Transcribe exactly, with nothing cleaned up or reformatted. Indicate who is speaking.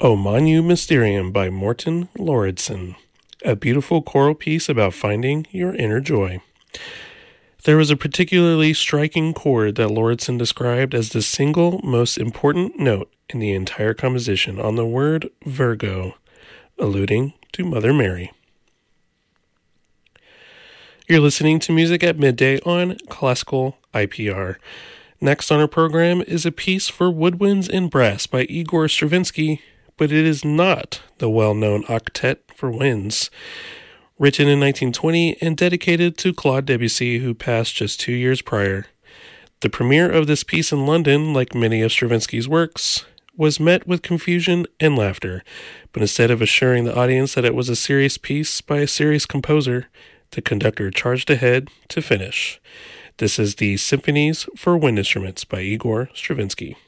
Speaker 1: O Manu Mysterium by Morten Lauridsen, a beautiful choral piece about finding your inner joy. There was a particularly striking chord that Lauridsen described as the single most important note in the entire composition on the word Virgo, alluding to Mother Mary. You're listening to Music at Midday on Classical I P R. Next on our program is a piece for woodwinds and brass by Igor Stravinsky, but it is not the well-known octet for winds. Written in nineteen twenty and dedicated to Claude Debussy, who passed just two years prior. The premiere of this piece in London, like many of Stravinsky's works, was met with confusion and laughter, but instead of assuring the audience that it was a serious piece by a serious composer, the conductor charged ahead to finish. This is the Symphonies for Wind Instruments by Igor Stravinsky.